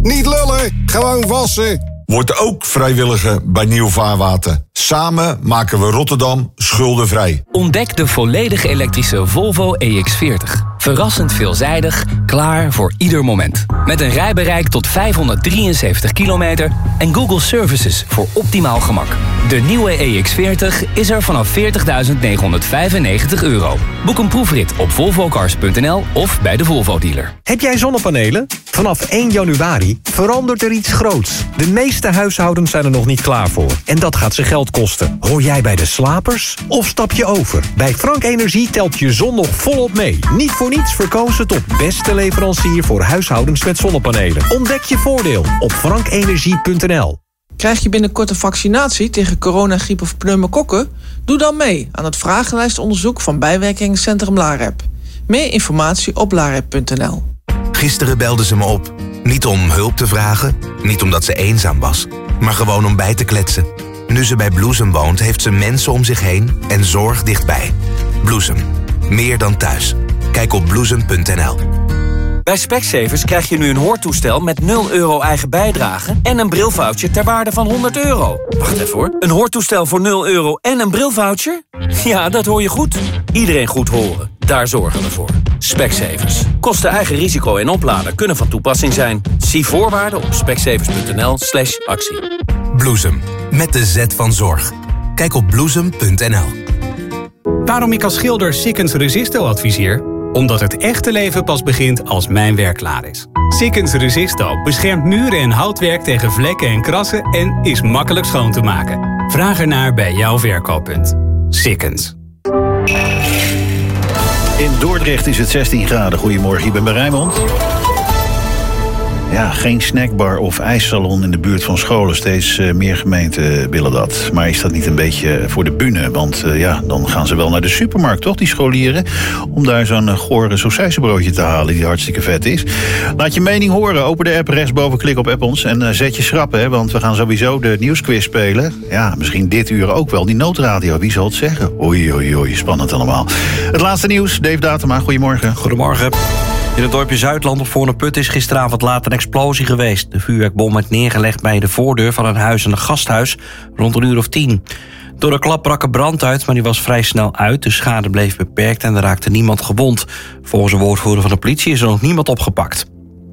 Niet lullen, gewoon wassen. Word ook vrijwilliger bij Nieuw Vaarwater. Samen maken we Rotterdam schuldenvrij. Ontdek de volledig elektrische Volvo EX40. Verrassend veelzijdig, klaar voor ieder moment. Met een rijbereik tot 573 kilometer en Google Services voor optimaal gemak. De nieuwe EX40 is er vanaf €40.995. Boek een proefrit op volvocars.nl of bij de Volvo-dealer. Heb jij zonnepanelen? Vanaf 1 januari verandert er iets groots. De meeste huishoudens zijn er nog niet klaar voor. En dat gaat ze geld kosten. Hoor jij bij de slapers? Of stap je over? Bij Frank Energie telt je zon nog volop mee. Niet voor niets verkozen tot beste leverancier voor huishoudens met zonnepanelen. Ontdek je voordeel op frankenergie.nl. Krijg je binnenkort een vaccinatie tegen corona, griep of pneumokokken? Doe dan mee aan het vragenlijstonderzoek van bijwerkingencentrum LAREP. Meer informatie op larep.nl. Gisteren belde ze me op. Niet om hulp te vragen, niet omdat ze eenzaam was, maar gewoon om bij te kletsen. Nu ze bij Bloesem woont, heeft ze mensen om zich heen en zorg dichtbij. Bloesem. Meer dan thuis. Kijk op bloesem.nl. Bij Specsavers krijg je nu een hoortoestel met €0 eigen bijdrage en een brilvoucher ter waarde van €100. Wacht even hoor. Een hoortoestel voor €0 en een brilvoucher? Ja, dat hoor je goed. Iedereen goed horen. Daar zorgen we voor. Specsavers. Kosten eigen risico en oplader kunnen van toepassing zijn. Zie voorwaarden op specsavers.nl/actie. Bloesem. Met de Z van zorg. Kijk op bloesem.nl. Waarom ik als schilder Sikkens Resisto adviseer? Omdat het echte leven pas begint als mijn werk klaar is. Sikkens Resisto beschermt muren en houtwerk tegen vlekken en krassen en is makkelijk schoon te maken. Vraag ernaar bij jouw verkooppunt. Sikkens. In Dordrecht is het 16 graden. Goedemorgen, ik ben bij Rijnmond. Ja, geen snackbar of ijssalon in de buurt van scholen. Steeds meer gemeenten willen dat. Maar is dat niet een beetje voor de bühne? Want dan gaan ze wel naar de supermarkt, toch, die scholieren? Om daar zo'n gore sausijzenbroodje te halen die hartstikke vet is. Laat je mening horen. Open de app, rechtsboven, klik op App ons. En zet je schrappen, hè, want we gaan sowieso de nieuwsquiz spelen. Ja, misschien dit uur ook wel. Die noodradio, wie zal het zeggen? Oei, oei, oei, spannend allemaal. Het laatste nieuws, Dave Datema, goedemorgen. Goedemorgen. In het dorpje Zuidland op Voorneput is gisteravond laat een explosie geweest. De vuurwerkbom werd neergelegd bij de voordeur van een huis en een gasthuis rond 10:00. Door een klap brak er brand uit, maar die was vrij snel uit. De schade bleef beperkt en er raakte niemand gewond. Volgens een woordvoerder van de politie is er nog niemand opgepakt.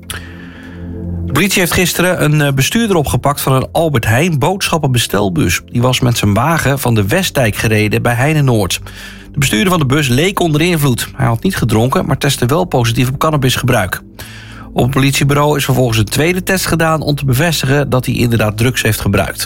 De politie heeft gisteren een bestuurder opgepakt van een Albert Heijn boodschappenbestelbus. Die was met zijn wagen van de Westdijk gereden bij Heinenoord. De bestuurder van de bus leek onder invloed. Hij had niet gedronken, maar testte wel positief op cannabisgebruik. Op het politiebureau is vervolgens een tweede test gedaan om te bevestigen dat hij inderdaad drugs heeft gebruikt.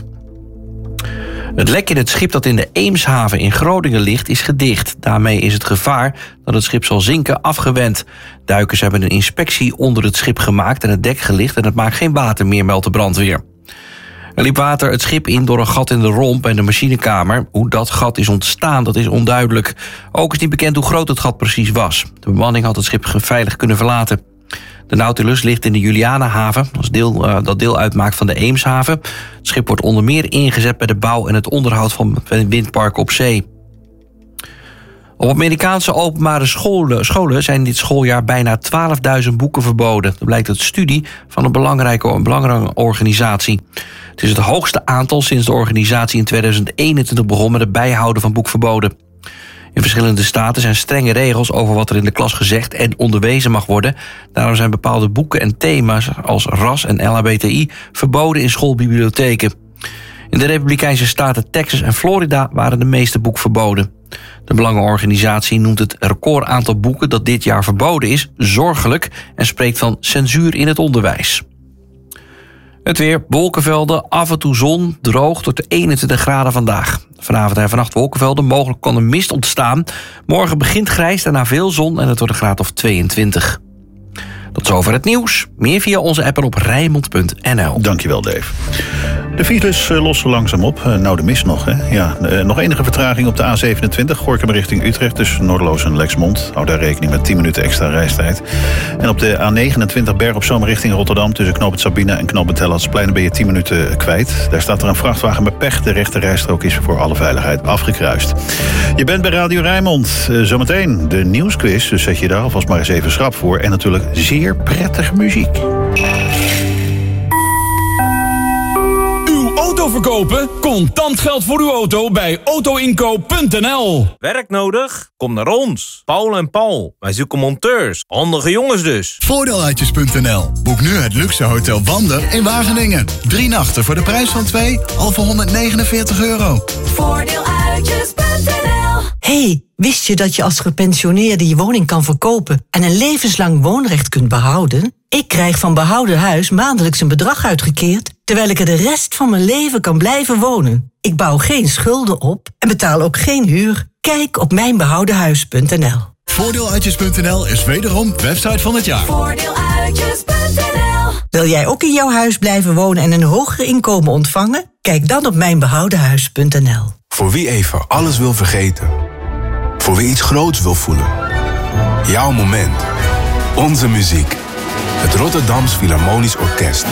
Het lek in het schip dat in de Eemshaven in Groningen ligt is gedicht. Daarmee is het gevaar dat het schip zal zinken afgewend. Duikers hebben een inspectie onder het schip gemaakt en het dek gelicht en het maakt geen water meer, meldt de brandweer. Er liep water het schip in door een gat in de romp en de machinekamer. Hoe dat gat is ontstaan, dat is onduidelijk. Ook is niet bekend hoe groot het gat precies was. De bemanning had het schip veilig kunnen verlaten. De Nautilus ligt in de Julianenhaven, dat deel uitmaakt van de Eemshaven. Het schip wordt onder meer ingezet bij de bouw en het onderhoud van windparken op zee. Op Amerikaanse openbare scholen zijn dit schooljaar bijna 12.000 boeken verboden. Dat blijkt uit studie van een belangrijke organisatie. Het is het hoogste aantal sinds de organisatie in 2021 begon met het bijhouden van boekverboden. In verschillende staten zijn strenge regels over wat er in de klas gezegd en onderwezen mag worden. Daarom zijn bepaalde boeken en thema's als ras en LHBTI verboden in schoolbibliotheken. In de Republikeinse staten Texas en Florida waren de meeste boeken verboden. De Belangenorganisatie noemt het record aantal boeken dat dit jaar verboden is zorgelijk en spreekt van censuur in het onderwijs. Het weer, wolkenvelden, af en toe zon, droog tot de 21 graden vandaag. Vanavond en vannacht wolkenvelden, mogelijk kan er mist ontstaan. Morgen begint grijs, daarna veel zon en het wordt een graad of 22. Tot zover het nieuws. Meer via onze app en op Rijnmond.nl. Dankjewel, Dave. De files lossen langzaam op. Nou, de mist nog, hè? Ja, nog enige vertraging op de A27, Gorinchem richting Utrecht, tussen Noorderloos en Lexmond. Hou daar rekening met 10 minuten extra reistijd. En op de A29 Berg op Zoom richting Rotterdam, tussen Knoopend Sabine en Knoopend Hellatsplein ben je 10 minuten kwijt. Daar staat er een vrachtwagen met pech. De rechte rijstrook is voor alle veiligheid afgekruist. Je bent bij Radio Rijnmond. Zometeen de nieuwsquiz, dus zet je daar alvast maar eens even schrap voor. En natuurlijk zeer prettige muziek. verkopen? Contant geld voor uw auto bij autoinkoop.nl. Werk nodig? Kom naar ons. Paul en Paul. Wij zoeken monteurs. Handige jongens dus. Voordeeluitjes.nl. Boek nu het luxe hotel Wander in Wageningen. 3 nachten voor de prijs van 2, al voor €149. Voordeeluitjes.nl. Hey, wist je dat je als gepensioneerde je woning kan verkopen en een levenslang woonrecht kunt behouden? Ik krijg van Behouden Huis maandelijks een bedrag uitgekeerd, terwijl ik er de rest van mijn leven kan blijven wonen. Ik bouw geen schulden op en betaal ook geen huur. Kijk op mijnbehoudenhuis.nl. Voordeeluitjes.nl is wederom website van het jaar. Voordeeluitjes.nl. Wil jij ook in jouw huis blijven wonen en een hoger inkomen ontvangen? Kijk dan op mijnbehoudenhuis.nl. Voor wie even alles wil vergeten. Voor wie iets groots wil voelen. Jouw moment. Onze muziek. Het Rotterdams Philharmonisch Orkest.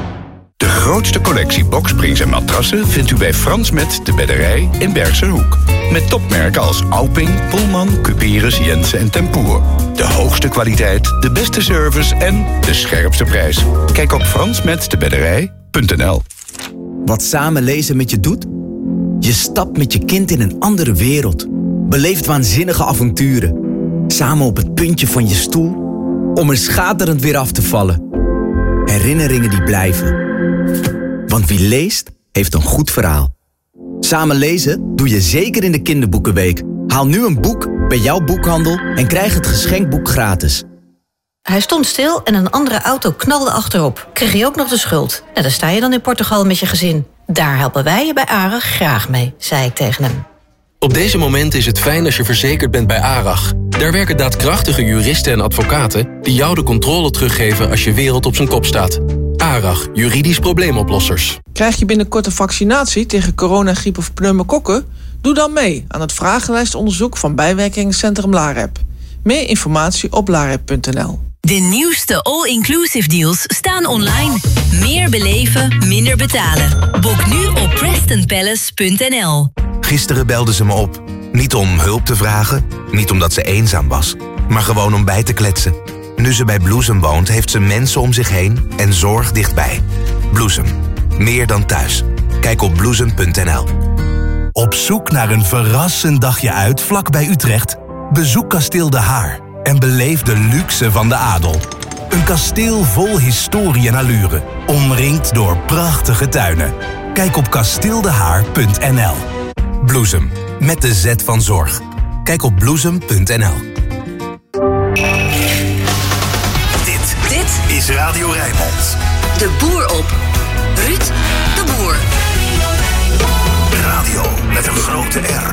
De grootste collectie boksprings en matrassen vindt u bij Frans Met de Bedderij in Bergserhoek. Met topmerken als Alping, Pullman, Cuperus, Jensen en Tempoer. De hoogste kwaliteit, de beste service en de scherpste prijs. Kijk op fransmetdebedderij.nl. Wat samen lezen met je doet? Je stapt met je kind in een andere wereld. Beleeft waanzinnige avonturen. Samen op het puntje van je stoel, om er schaterend weer af te vallen. Herinneringen die blijven. Want wie leest, heeft een goed verhaal. Samen lezen doe je zeker in de kinderboekenweek. Haal nu een boek bij jouw boekhandel en krijg het geschenkboek gratis. Hij stond stil en een andere auto knalde achterop. Kreeg je ook nog de schuld? Nou, dan sta je dan in Portugal met je gezin. Daar helpen wij je bij ARAG graag mee, zei ik tegen hem. Op deze moment is het fijn als je verzekerd bent bij ARAG. Daar werken daadkrachtige juristen en advocaten die jou de controle teruggeven als je wereld op zijn kop staat. ARAG, juridisch probleemoplossers. Krijg je binnenkort een vaccinatie tegen corona, griep of pneumokokken? Doe dan mee aan het vragenlijstonderzoek van Bijwerkingencentrum LAREP. Meer informatie op larep.nl. De nieuwste all-inclusive deals staan online. Meer beleven, minder betalen. Boek nu op PrestonPalace.nl. Gisteren belde ze me op. Niet om hulp te vragen, niet omdat ze eenzaam was, maar gewoon om bij te kletsen. Nu ze bij Bloesem woont, heeft ze mensen om zich heen en zorg dichtbij. Bloesem. Meer dan thuis. Kijk op bloesem.nl. Op zoek naar een verrassend dagje uit vlak bij Utrecht? Bezoek Kasteel De Haar en beleef de luxe van de adel. Een kasteel vol historie en allure, omringd door prachtige tuinen. Kijk op kasteeldehaar.nl. Bloesem, met de Z van zorg. Kijk op bloesem.nl. Dit is Radio Rijnmond. De Boer op